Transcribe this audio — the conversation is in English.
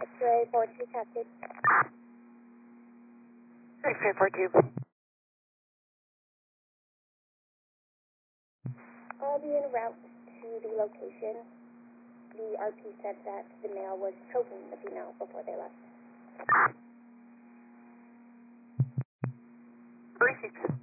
X-ray 42 tested. X-ray 42. I'll be en route to the location. The RP said that the male was choking the female before they left. 36.